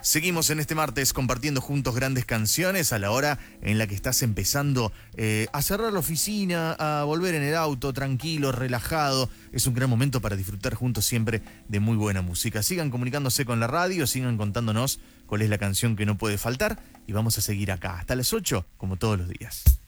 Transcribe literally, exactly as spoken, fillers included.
Seguimos en este martes compartiendo juntos grandes canciones a la hora en la que estás empezando eh, a cerrar la oficina, a volver en el auto tranquilo, relajado. Es un gran momento para disfrutar juntos siempre de muy buena música. Sigan comunicándose con la radio, sigan contándonos cuál es la canción que no puede faltar y vamos a seguir acá hasta las ocho como todos los días.